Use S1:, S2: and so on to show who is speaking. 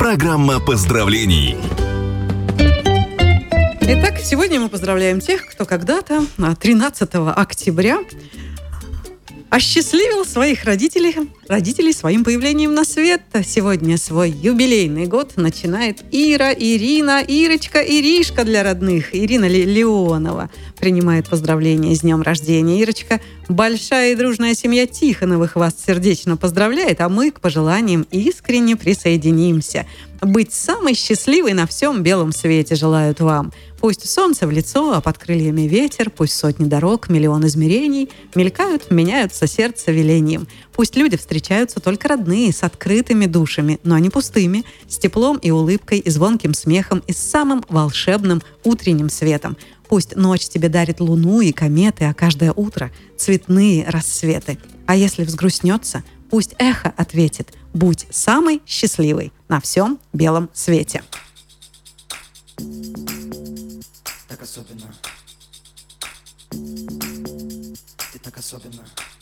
S1: Программа поздравлений.
S2: Итак, сегодня мы поздравляем тех, кто когда-то, 13 октября, осчастливил своих родителей своим появлением на свет. Сегодня свой юбилейный год начинает Ира, Ирина, Ирочка, Иришка для родных. Ирина Леонова принимает поздравления с днем рождения. Ирочка, большая и дружная семья Тихоновых вас сердечно поздравляет, а мы к пожеланиям искренне присоединимся. Быть самой счастливой на всем белом свете желают вам. Пусть солнце в лицо, а под крыльями ветер, пусть сотни дорог, миллион измерений мелькают, меняются сердце велением. Пусть люди встречаются только родные, с открытыми душами, но не пустыми, с теплом и улыбкой, и звонким смехом, и с самым волшебным утренним светом. Пусть ночь тебе дарит луну и кометы, а каждое утро цветные рассветы. А если взгрустнется, пусть эхо ответит: будь самой счастливой на всем белом свете.
S3: Так особенно. Ты так особенно.